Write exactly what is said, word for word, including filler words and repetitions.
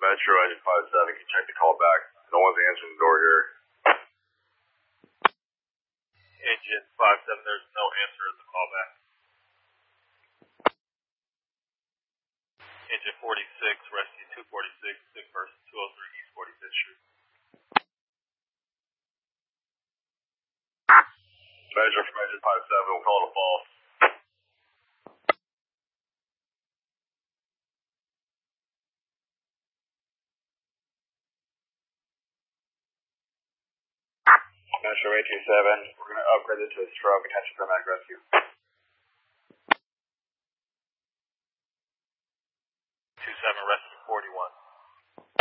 Metro Engine five seven, can check the call back. No one's answering the door here. Engine five seven, there's no answer at the callback. Engine forty-six, rescue two forty-six, sick person two oh three East forty-fifth Street. Measure from Engine five seven, we'll call it a false. Metro eight two seven, we're going to upgrade this to a stroke, attention paramedic rescue.